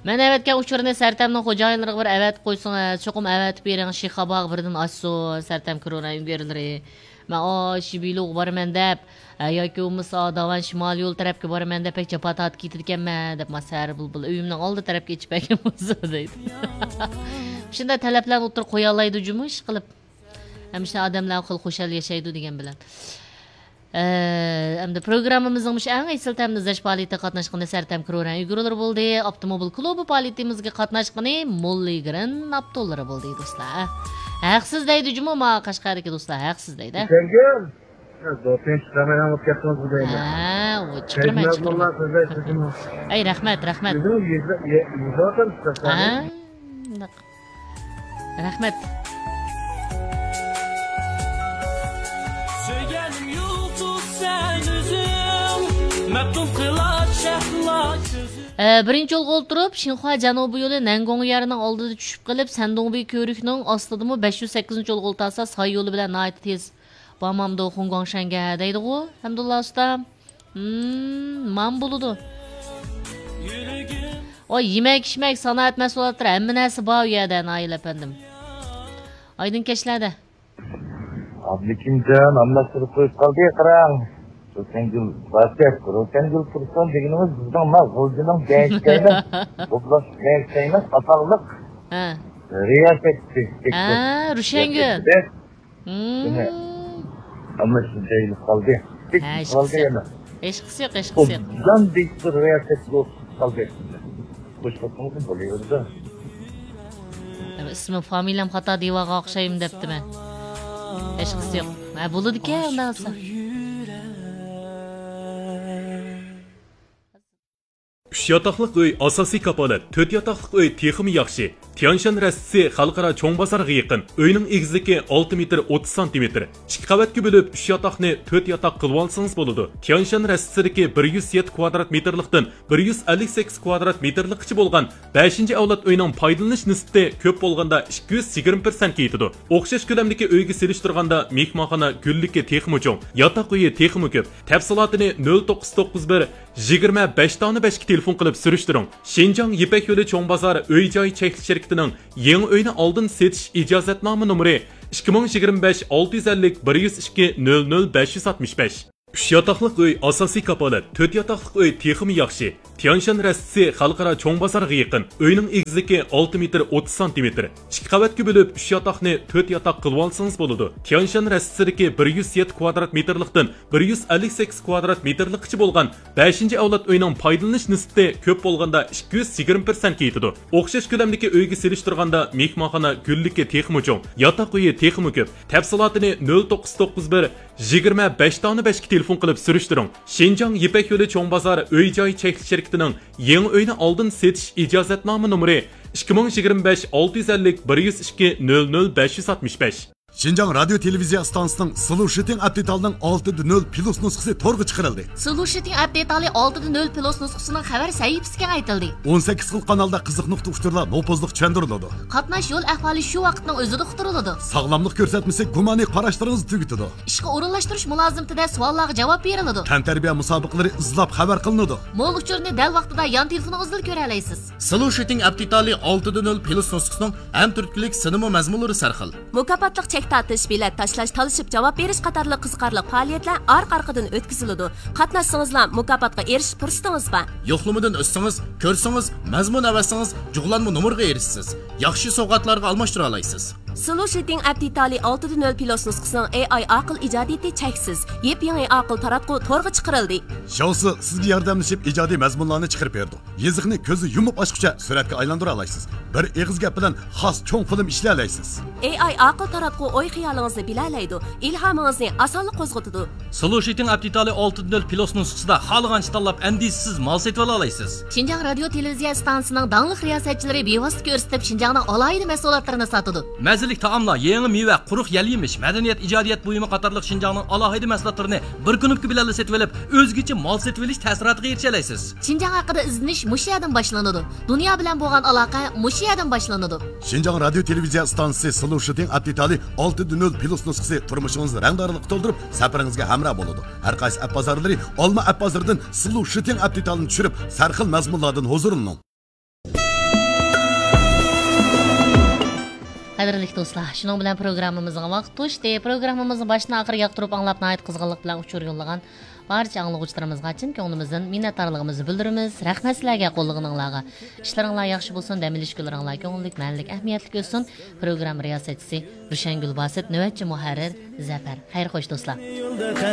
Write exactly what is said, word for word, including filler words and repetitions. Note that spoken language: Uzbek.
Men evetken uçurunu sertemden xo'jayinlariga bir evet qo'ysin, cho'qim evet bering, shixabog' birdan açso, sertem koronavirus berilir. Men o shibiluq boraman deb, yoki bo'lmasa davan shimol yo'l tarafga boraman deb pek patat ketganman deb masar bulbul uyimning oldi tarafga ichib bo'lsa deydi. Shunda talablarni o'tirib qo'ya oladi jumush qilib. Hamshina odamlar xil xo'shal yashaydi degan bilan. Eee, programmamizning mush eng asl ta'minlash faoliyatida qatnashgan sertam koronavirus uyg'urlar bo'ldi. Avtomobil klubi faoliyatimizga qatnashgan Molligrin Abdullari bo'ldi do'stlar. Haqsiz deydi jumma Qashqardagi do'stlar, haqsiz deydi. Sevgim. Do'stim chiqarmagan o'tganmiz bu deydi. Ha, u chiqarmay chiqarmay. Ay, rahmat, rahmat. Ha? Rahmat. Söylenim yolsuz sen üzüm, mektup kılar şehla sözüm. Birinchi yo'lga o'tirib, Xinhua janubiy yo'li Nangong yarining oldida tushib qolib, Sandongbi ko'rikning ostidami besh yuz sakkizinchi yo'lga o'tasa, Soy yo'li bilan nayt tez bormamda Xongongshanga deydi-ku. Alhamdulillah usta. Hmm, man bo'ladi. O yemek içmek sanat mahsulotlar hamma narsa bor u yerda, Nail efendim. Aydın kechlarda. Ablikimjon, almashtirib qo'yib qoldi, qarang. O'tgan yil basket, o'tgan yil tursin deganimiz bizning mag'uljining gençkayni to'plash gençkayni qatorliq. Ha. Riyosat. Ha, Rushangul. Hmm. Amma shunday qoldi. Qoldi yana. Hech qisi yo'q, hech qisi yo'q. Jon deydi riyosat qoldi. Boshqatimiz bo'laverdi. Ismi familiyam xato devaga o'xshayim debdimi? Hech qisi yo'q. Ha, bo'ladi-ku, undan olsa. uch yotoqliq uy asosiy kapolat, to'rt yotoqliq uy texmi yaxshi. Tianshan rastisi xalqaro cho'ng bozorga yaqin. Uyning egizligi olti metr o'ttiz santimetr. ikki qavatga bo'lib uch yotoqni to'rt yotoq qilib olsangiz bo'ladi. Tianshan rastisidagi bir yuz yetti kvadrat metrlikdan bir yuz ellik sakkiz kvadrat metrlikcha bo'lgan beshinchi avlod uyning foydalanish nisbati ko'p bo'lganda ikki yuz yigirma prosentga yetadi. O'xshash ko'lamdagi uyga selishtirganda mehmonxona gulligi texmi cho'ng, yotoq uyi texmi ko'p. Tafsilotini nol to'qqiz to'qqiz bir yigirma besh besh ga telefon qilib surishtiring. Shinjang Yipak yo'li cho'ng bozor uy-joy cheklanish shirkatining yangi uyni oldin setish ijozatnoma nomeri ikki ming yigirma besh olti yuz ellik bir yuz ikki nol nol besh yuz oltmish besh. uch yotoqliq uy asosiy kapolat, to'rt yotoqliq uy texmi yaxshi. Tianshan rastisi xalqaro cho'ng bozorga yaqin. Uyning egizligi olti metr o'ttiz santimetr. ikki qavatga bo'lib uch yotoqni to'rt yotoq qilib olsangiz bo'ladi. Tianshan rastisidagi bir yuz yetti kvadrat metrlikdan bir yuz ellik sakkiz kvadrat metrlikcha bo'lgan beshinchi avlod uyning foydalanish nisbati ko'p bo'lganda ikki yuz yigirma prosentga yetadi. O'xshash ko'lamdagi uyga selishtirganda mehmonxona gulligi texmi cho'ng, yotoq uyi texmi ko'p. Tafsilotini nol to'qqiz to'qqiz bir yigirma besh besh ga telefon qilib surishtiring. Shinjang Yipak yo'li cho'ng bozor uy-joy cheklanish shirkatining yangi uyni oldin setish ijozatnoma nomeri ikki ming yigirma besh olti yuz ellik bir yuz ikki nol nol besh yuz oltmish besh. Şinjan radyo televiziya stansiyasining Solution update'ning olti nol plus nusxasi to'rga chiqarildi. Solution update'li olti nol plus nusxasining xabar sahifasiga aytildi. o'n sakkiz xil kanalda qiziq nuqta uchtirlar nopozliq tushuntiriladi. Qatnash yo'l ahvoli shu vaqtning o'zida uqtiriladi. Sog'lomlik ko'rsatmasi gumaniy qarashlaringizni tugitadi. Ishga o'rinlashtirish mulozimtida savollarga javob beriladi. Tantarbiya musobaqalari izlab xabar qilinadi. Mo'l uchurni dal vaqtida yon telefoningizda ko'ra olasiz. Solution update'li olti nol plus nusxasining ham turklik sinimi mazmunlari sarxil. Mukofotliq chek tatish, bilet tashlash, talishib javob berish qatorli qiziqarli faoliyatlar orqa-orqadan o'tkaziladi. Qatnashsangizlar mukofotga erishish fursatingiz bor. Yo'qlamadan o'tsangiz, ko'rsangiz, mazmun avasangiz, jug'lanma nomerga erishsiz. Yaxshi sovg'atlarga almashtira olasiz. Solution update'li olti nol plus nusxasining A I aql ijodiyati cheksiz, yep-yangi aql taratqu to'rga chiqarildi. Shousi sizga yordamlashib ijodiy mazmunlarni chiqarib berdi. Yeziqni ko'zi yumib ochguncha suratga aylantira olasiz. Bir eg'iz gap bilan xos cho'ng film ishlay olasiz. A I aql taratqu o'y xiyolingizni bilalaydi, ilhomingizni osonlik qo'zg'atadi. Solution update'li olti nol plus nusxasida xohlagancha tanlab andisiz mal setib olasiz. Xinjiang radio televiziya stansiyasining dangli riyosatchilari bevosita ko'rsatib Xinjiangning alohida mahsulotlarini sotadi. Mazalik taomlar, yangi meva, quruq yal-yemish, madaniyat, ijodiyat buyumi qatorliq Xinjiangning alohida mahsulotlarini bir kunlik bilan setib olib, o'zgacha mal setib olish ta'siriga erisha olasiz. Xinjiang haqida izlanish mush yerdan boshlanadi. Dunyo bilan bo'lgan aloqa mush yerdan boshlanadi. Xinjiang radio televiziya stansiyasi Solution update'li olti nol plus nusxasi turmushingizni rangdorlik to'ldirib, safaringizga hamroh bo'ladi. Har qaysi app bozorlari Olma app bozoridan Solution update'ni tushirib, sarxil mazmunlardan huzurlaning. Qadrli do'stlar, shuning bilan programmamizga vaqt to'shdi. Programmamizni boshdan oxiriga yoqtirib anglab, nihoyat qizg'inlik bilan uchur yo'llagan barcha anglag'uvchilarimizga chin ko'nglimizdan minnatdorligimizni bildiramiz. Rahmat sizlarga, qo'llig'inglarga. Ishlaringlar yaxshi bo'lsin, dam olish kunlaringlar ko'ngillik, ma'nalik, ahamiyatli bo'lsin. Program riyosatchisi Rushangul Basit, navbatchi muharrir Zafar. Xayr xo'sh do'stlar.